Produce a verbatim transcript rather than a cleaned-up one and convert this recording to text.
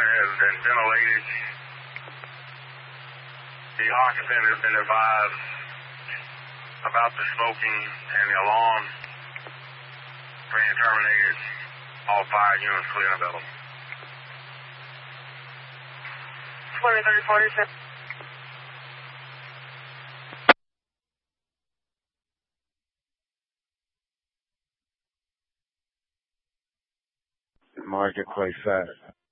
unit has been ventilated. The occupant has been advised about the smoking and the alarm being terminated. All five units clear and available. twenty-three forty-seven. Marketplace Fast.